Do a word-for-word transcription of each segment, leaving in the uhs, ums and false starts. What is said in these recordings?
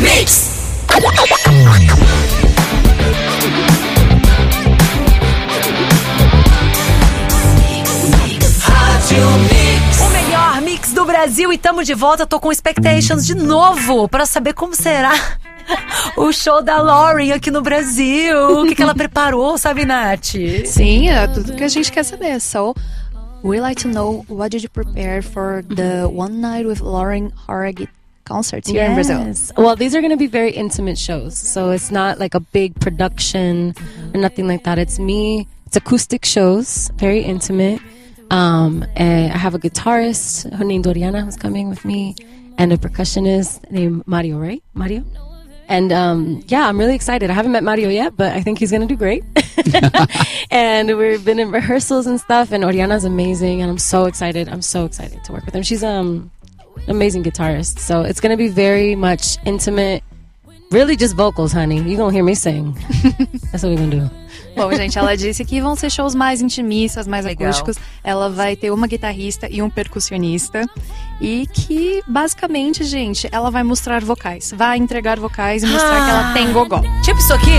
Mix. O melhor mix do Brasil e tamo de volta. Tô com expectations de novo pra saber como será o show da Lauren aqui no Brasil. O que, que ela preparou, sabe, Nath? Sim, é tudo que a gente quer saber. So, we like to know what did you prepare for the One Night with Lauren Harrogate concerts here yes. in Brazil? Well, these are going to be very intimate shows. So it's not like a big production or nothing like that. It's me. It's acoustic shows, very intimate. Um, and I have a guitarist, her name Doriana, who's coming with me, and a percussionist named Mario, right? Mario? And um, yeah, I'm really excited. I haven't met Mario yet, but I think he's going to do great. And we've been in rehearsals and stuff, and Oriana's amazing, and I'm so excited. I'm so excited to work with him. She's um, an amazing guitarist. So it's going to be very much intimate, really just vocals, honey. You're going to hear me sing. That's what we're going to do. Bom, gente, ela disse que vão ser shows mais intimistas, mais Legal. acústicos. Ela vai ter uma guitarrista e um percussionista. E que, basicamente, gente, ela vai mostrar vocais. Vai entregar vocais e mostrar Ah. que ela tem gogó. Tipo isso aqui.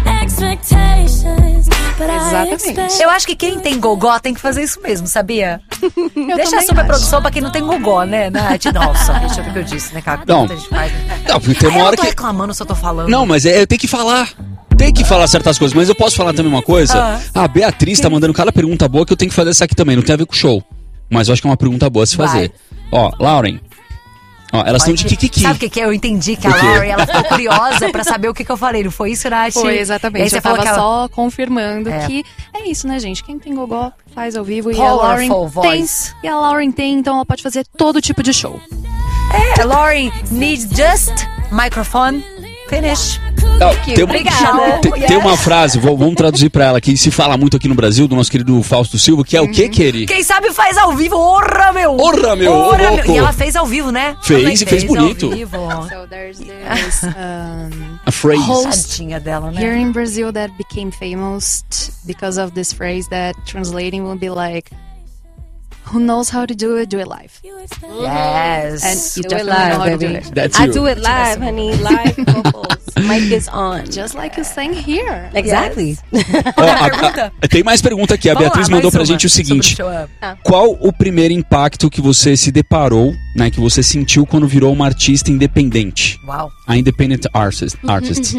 Exatamente. Eu acho que quem tem gogó tem que fazer isso mesmo, sabia? Eu Deixa a também super acho. produção pra quem não tem gogó, né, Nath? Nossa, deixa eu ver o que eu disse, né, cara? Não. Muita gente faz. Não, porque tem Ah, uma eu hora não tô que... reclamando, só tô falando. Não, mas é, eu tenho que falar. Tem que falar certas coisas, mas eu posso falar também uma coisa? Ah. A Beatriz tá mandando cada pergunta boa que eu tenho que fazer essa aqui também. Não tem a ver com o show. Mas eu acho que é uma pergunta boa a se Vai. fazer. Ó, Lauren. Ó, elas estão de kikiki. Sabe o que, que é? Eu entendi que a O quê? Lauren, ela ficou curiosa pra saber o que, que eu falei. Não foi isso, Nath? Foi, E aí exatamente. você Eu falou tava que ela... só confirmando É. que é isso, né, gente? Quem tem gogó faz ao vivo. E a Powerful Lauren tem. voice. E a Lauren tem, então ela pode fazer todo tipo de show. É, Lauren needs just microphone. Finish. Não, tem, uma, Obrigada. tem, tem uma frase, vou- vamos traduzir pra ela, que se fala muito aqui no Brasil, do nosso querido Fausto Silva, que é o que, querido? Quem sabe faz ao vivo. Orra, meu! Orra, meu, ô, Orra, louco. E ela fez ao vivo, né? Fez Também e fez bonito. Ao vivo. So there's this um, A phrase. host Tadinha dela, né? here in Brazil that became famous t- because of this phrase that translating will be like, who knows how to do it, do it live. Yes. And you Do it definitely know how live, to do baby. it. That's I you. do it live, honey. Live vocals. Mic is on. Just like you sang here. Exactly. Ó, a- a- tem mais pergunta aqui. A Vamos Beatriz lá, mandou mais pra uma gente o seguinte. sobre o show up. Qual o primeiro impacto que você se deparou, né, que você sentiu quando virou uma artista independente? Uau. A independent artist. artist.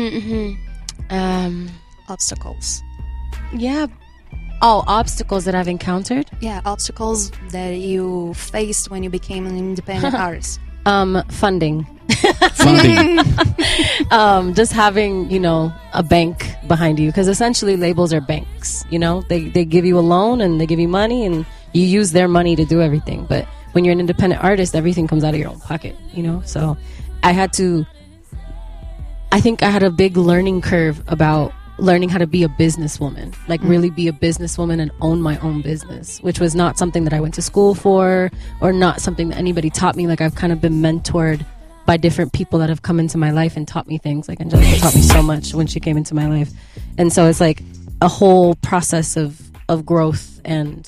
Um, Obstacles. yeah. Oh, obstacles that I've encountered. Yeah, obstacles that you faced when you became an independent artist. Um, funding. Funding. um, just having, you know, a bank behind you, because essentially labels are banks. You know, they they give you a loan and they give you money, and you use their money to do everything. But when you're an independent artist, everything comes out of your own pocket. You know, so I had to. I think I had a big learning curve about learning how to be a businesswoman, like really be a businesswoman and own my own business, which was not something that I went to school for, or not something that anybody taught me. Like I've kind of been mentored by different people that have come into my life and taught me things. Like Angelica taught me so much when she came into my life. And so it's like a whole process of, of growth. And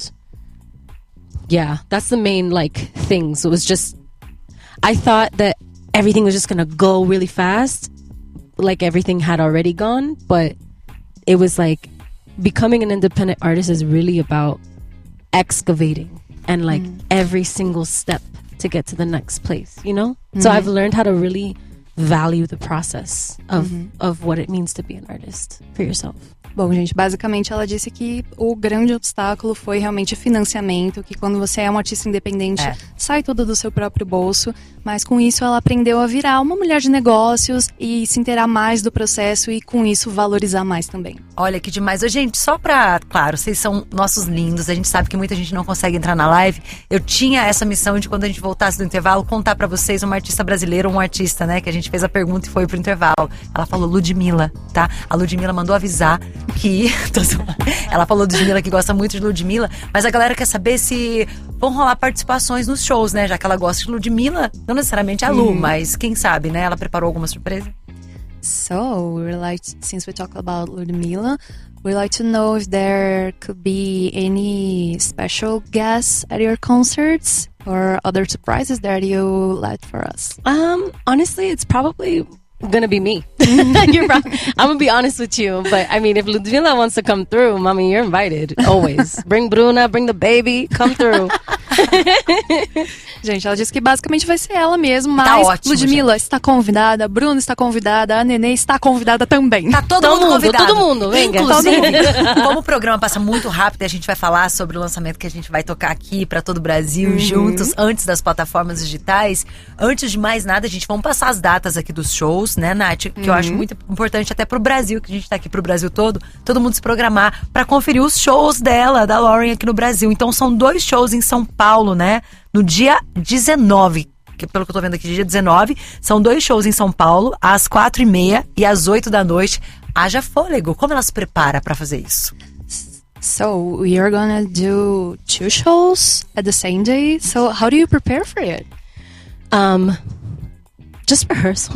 yeah, that's the main like thing. So it was just, I thought that everything was just going to go really fast. Like everything had already gone, but it was like becoming an independent artist is really about excavating and like every single step to get to the next place, you know? So I've learned how to really value the process of of what it means to be an artist for yourself. Bom, gente, basicamente ela disse que o grande obstáculo foi realmente financiamento, que quando você é uma artista independente, É. sai tudo do seu próprio bolso, mas com isso ela aprendeu a virar uma mulher de negócios e se inteirar mais do processo e com isso valorizar mais também. Olha que demais. Ô, gente, só pra... Claro, vocês são nossos lindos. A gente sabe que muita gente não consegue entrar na live. Eu tinha essa missão de, quando a gente voltasse do intervalo, contar pra vocês uma artista brasileira ou um artista, né? Que a gente fez a pergunta e foi pro intervalo. Ela falou Ludmilla, tá? A Ludmilla mandou avisar que... Ela falou Ludmilla, que gosta muito de Ludmilla. Mas a galera quer saber se vão rolar participações nos shows, né? Já que ela gosta de Ludmilla. Não necessariamente a Lu, Uhum. mas quem sabe, né? Ela preparou alguma surpresa? So, we like, since we talk about Ludmilla, we like to know if there could be any special guests at your concerts or other surprises that you left for us. Um, honestly, it's probably gonna be me. You're prob- I'm gonna be honest with you, but I mean, if Ludmilla wants to come through, mommy, you're invited always. Bring Bruna, bring the baby, come through. Gente, ela disse que basicamente vai ser ela mesmo, mas Tá ótimo, Ludmilla está convidada, Bruna está convidada, a Nenê está convidada também. Tá todo, Todo mundo mundo, convidado. todo mundo, venga. Inclusive, como o programa passa muito rápido e a gente vai falar sobre o lançamento que a gente vai tocar aqui pra todo o Brasil Uhum. juntos, antes das plataformas digitais. Antes de mais nada, a gente vamos passar as datas aqui dos shows, né, Nath? Que eu acho Uhum. muito importante até pro Brasil, que a gente tá aqui pro Brasil todo, todo mundo se programar pra conferir os shows dela, da Lauren, aqui no Brasil. Então são dois shows em São Paulo, né? No dia dezenove, que pelo que eu tô vendo aqui, dia dezenove, são dois shows em São Paulo, às quatro e meia e às oito da noite. Haja fôlego. Como ela se prepara pra fazer isso? So, we are gonna do two shows at the same day. So, how do you prepare for it? Um, just rehearsal.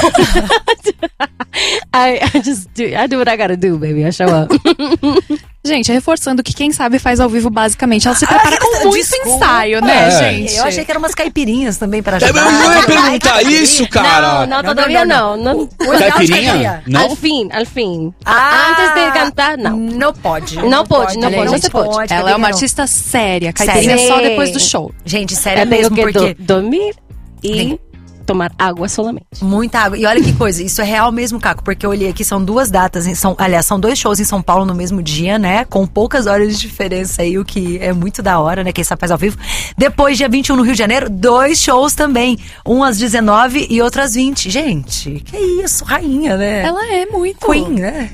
I, I just do. I do what I gotta do, baby. I show up. Gente, reforçando que quem sabe faz ao vivo, basicamente. Ela se prepara com muito Desculpa. ensaio, né, É. gente? Eu achei que eram umas caipirinhas também para É, ajudar. mas eu ia Ai, perguntar caipirinha. isso, cara. No, no, No, todavía no, no. no. no. O legal de Caipirinha? Não? Al fin, al fin. Ah, Antes de cantar, não. Não pode. Não pode, não pode, não se pode. Ela é caipirinha uma não. artista séria. Caipirinha Séria. só depois do show. Gente, sério Eu tenho mesmo, que porque do, dormir e Tem. tomar água solamente. muita água. E olha que coisa, isso é real mesmo, Caco, porque eu olhei aqui, são duas datas, em são, aliás, são dois shows em São Paulo no mesmo dia, né? Com poucas horas de diferença aí, o que é muito da hora, né? Quem sabe faz ao vivo. Depois, dia vinte e um no Rio de Janeiro, dois shows também. Um às dezenove e outro às vinte. Gente, que isso, rainha, né? Ela é muito. Queen, né?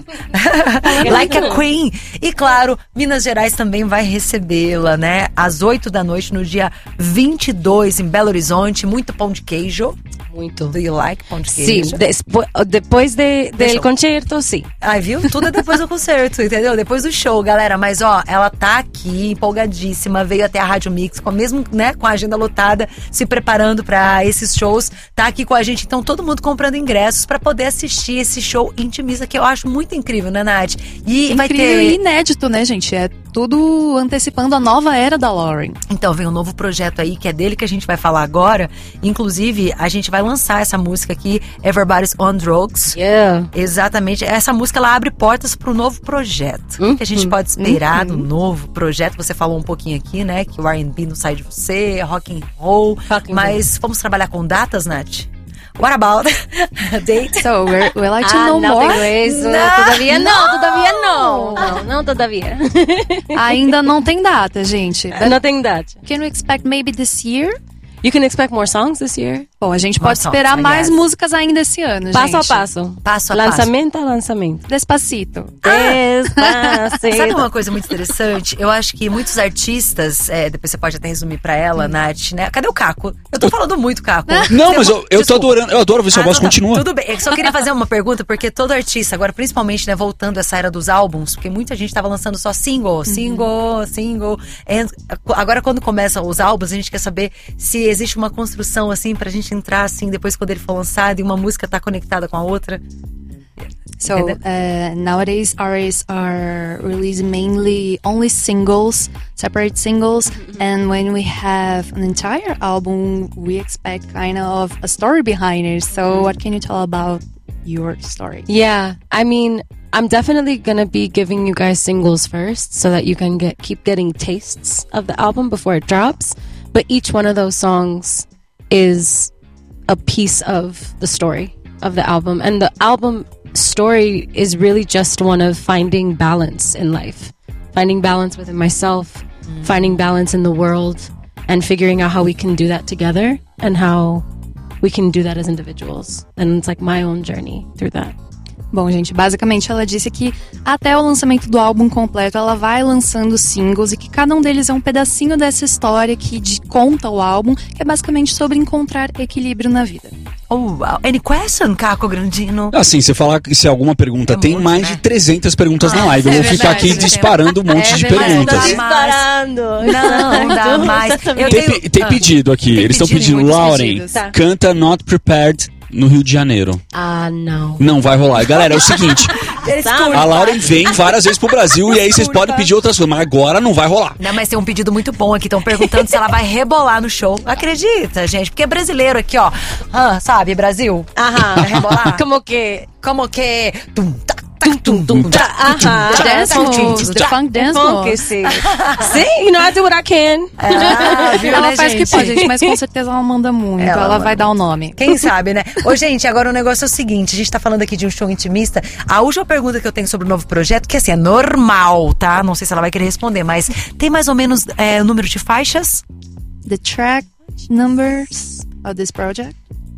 Like a Queen. E claro, Minas Gerais também vai recebê-la, né? Às oito da noite, no dia vinte e dois, em Belo Horizonte. Muito pão de queijo. Muito. Do you like pão de Sim, queijo? despo- depois de, Deixa del eu- concerto, sim. Ai, viu? Tudo é depois do concerto, entendeu? Depois do show, galera. Mas, ó, ela tá aqui, empolgadíssima. Veio até a Rádio Mix, com, mesmo, né, com a agenda lotada, se preparando pra esses shows. Tá aqui com a gente, então, todo mundo comprando ingressos pra poder assistir esse show intimista, que eu acho muito incrível, né, Nath? E vai Incrível ter... e inédito, né, gente? É tudo antecipando a nova era da Lauren. Então, vem um novo projeto aí, que é dele que a gente vai falar agora. Inclusive, a gente vai lançar essa música aqui, Everybody's on Drugs. Yeah. Exatamente. Essa música, ela abre portas para o novo projeto. O que a gente pode esperar do novo projeto? Você falou um pouquinho aqui, né? Que o R and B não sai de você, rock and roll. Rock and mas vamos trabalhar com datas, Nath? What about date? So, we're, we like to Ah, know não more. tenho isso. Não, Todavia não, não. todavia não. Não, não todavia. Ainda não tem data, gente. Não tem data. Can we expect maybe this year? You can expect more songs this year. Bom, a gente More pode songs, esperar I mais guess. músicas ainda esse ano, Passo a gente. passo. Passo a Lançamento a lançamento. Despacito. Despacito. Sabe uma coisa muito interessante? Eu acho que muitos artistas, é, depois você pode até resumir pra ela, Nath, né? Cadê o Caco? Eu tô falando muito, Caco. Não, mas eu, eu tô Desculpa. adorando, eu adoro ver sua Ah, voz não, tá. continua. Tudo bem. Eu só queria fazer uma pergunta, porque todo artista, agora principalmente, né, voltando essa era dos álbuns, porque muita gente tava lançando só single, single, single. And, agora, quando começam os álbuns, a gente quer saber se existe uma construção, assim, pra gente entrar, assim, depois quando ele for lançado e uma música tá conectada com a outra. So uh, nowadays artists are releasing mainly only singles, separate singles, and when we have an entire album, we expect kind of a story behind it. So what can you tell about your story? Yeah, I mean, I'm definitely gonna be giving you guys singles first, so that you can get keep getting tastes of the album before it drops. But each one of those songs is a piece of the story of the album, and the album story is really just one of finding balance in life, finding balance within myself, finding balance in the world, and figuring out how we can do that together and how we can do that as individuals. And it's like my own journey through that. Bom, gente, basicamente ela disse que até o lançamento do álbum completo ela vai lançando singles e que cada um deles é um pedacinho dessa história que de, conta o álbum, que é basicamente sobre encontrar equilíbrio na vida. Oh, wow. Any question, Caco Grandino? Assim, você falar que se alguma pergunta, É tem muito, mais né? de trezentas perguntas na live. Eu é vou ficar verdade, aqui né? disparando um monte É de verdade, perguntas. não dá mais. Não, não dá mais. Eu Tem, tenho- pe- tem ah. pedido aqui. Tem Eles estão pedido, pedindo, muitos Lauren, pedidos. Tá. canta Not Prepared no Rio de Janeiro. Ah, não. Não vai rolar. Galera, é o seguinte. Eles sabe? curtem. A Lauren vem várias vezes pro Brasil e aí vocês podem pedir outras coisas, mas agora não vai rolar. Não, mas tem um pedido muito bom aqui. Estão perguntando se ela vai rebolar no show. Acredita, gente? Porque é brasileiro aqui, ó. Ah, sabe, Brasil? Ajá. Vai rebolar? Como que... Como que... Tum, tá, tá, tum, tum, tá, Ajá. The dance moves, the funk dance Funk, moves. sim. Sim, you know, I do what I can. Ah, viu, Ela né, faz o que gente? pode, gente, mas com certeza ela manda muito. Ela Ela, manda. vai dar o nome. Quem sabe, né? Ô, gente, agora o negócio é o seguinte: a gente tá falando aqui de um show intimista. A última pergunta que eu tenho sobre o novo projeto, que assim, é normal, tá? Não sei se ela vai querer responder, mas tem mais ou menos é, o número de faixas? The track numbers of this project?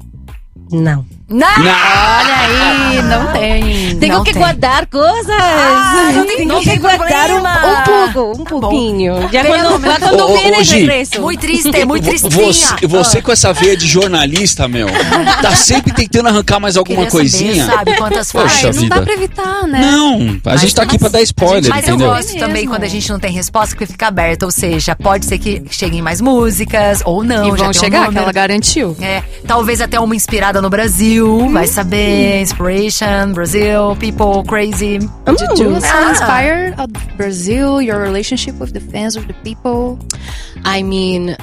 Não. Não! Olha aí, não tem. Tenho Não que tem. guardar coisas. Ah, não tem- Tenho não que tem guardar um, problema. um pouco, um Tá bom. pouquinho. Já Pelo quando, menos- quando Ô, ô, viene ô, Gi, regresso. Muito triste, muito Vo- tristinha. Você, você Ah. com essa veia de jornalista, meu, tá sempre tentando arrancar mais alguma Queria saber, coisinha. sabe, quantas Poxa faixas. Ai, não vida. dá pra evitar, né? Não, a gente tá aqui pra dar spoiler, Mas eu entendeu? gosto É também mesmo. quando a gente não tem resposta, porque fica aberto. Ou seja, pode ser que cheguem mais músicas, ou não. E já vão tem um chegar, que número. ela garantiu. É, talvez até uma inspirada no Brasil, vai saber. Inspiration, Brazil, people, crazy. Did you Ah. sound inspired of Brazil, your relationship with the fans, with the people? I mean,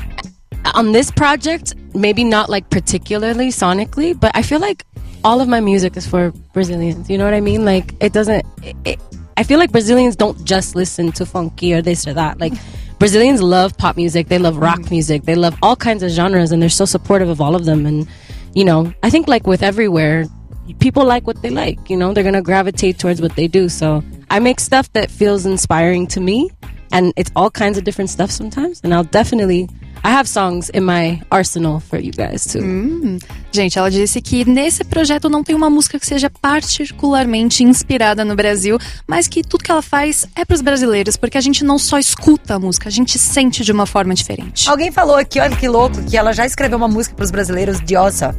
on this project, maybe not like particularly sonically, but I feel like all of my music is for Brazilians. You know what I mean? Like, it doesn't. It, it, I feel like Brazilians don't just listen to funky or this or that. Like, Brazilians love pop music, they love rock music, they love all kinds of genres, and they're so supportive of all of them. And, you know, I think like with everywhere, people like what they like. You know, they're gonna gravitate towards what they do. So I make stuff that feels inspiring to me, and it's all kinds of different stuff sometimes. And I'll definitely, I have songs in my arsenal for you guys too. Gente, ela disse que nesse projeto não tem uma música que seja particularmente inspirada no Brasil, mas que tudo que ela faz é pros brasileiros, porque a gente não só escuta a música, a gente sente de uma forma diferente. Alguém falou aqui, olha que louco, que ela já escreveu uma música pros brasileiros, Diosa.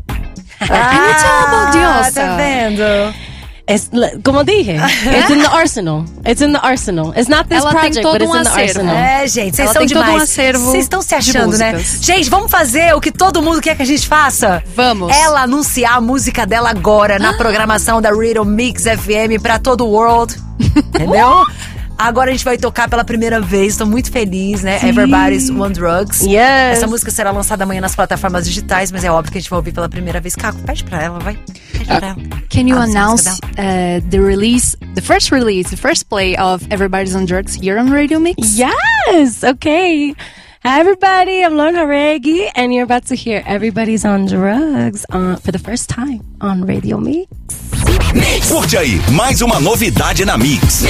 Can you tell about Diosa? Tá vendo? It's li- como dije, it's in the arsenal. It's in the arsenal. It's not this Ela tem project, todo but it's um in the acervo. arsenal. É, gente, vocês Ela são tem todo um demais. acervo Vocês estão se de achando, né? músicas. Gente, vamos fazer o que todo mundo quer que a gente faça? Vamos. Ela anunciar a música dela agora na programação da Rhythm Mix F M pra todo o world. Entendeu? Agora a gente vai tocar pela primeira vez, tô muito feliz, né? Everybody's on Drugs. Yes. Essa música será lançada amanhã nas plataformas digitais, mas é óbvio que a gente vai ouvir pela primeira vez. Caco, pede pra ela, vai. Pede pra ela. Can you Ah, essa announce música uh, the release, the first release, the first play of Everybody's on Drugs here on Radio Mix? Yes. Okay. Hi, everybody. I'm Lauren Haregi, and you're about to hear Everybody's on Drugs uh, for the first time on Radio Mix. Curte aí, mais uma novidade na Mix.